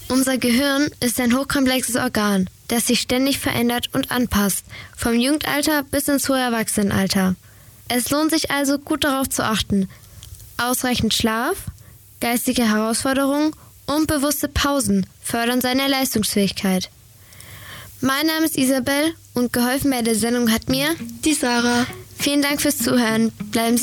Unser Gehirn ist ein hochkomplexes Organ, das sich ständig verändert und anpasst, vom Jugendalter bis ins hohe Erwachsenenalter. Es lohnt sich also, gut darauf zu achten. Ausreichend Schlaf, geistige Herausforderungen und bewusste Pausen fördern seine Leistungsfähigkeit. Mein Name ist Isabel und geholfen bei der Sendung hat mir die Sarah. Vielen Dank fürs Zuhören. Bleiben Sie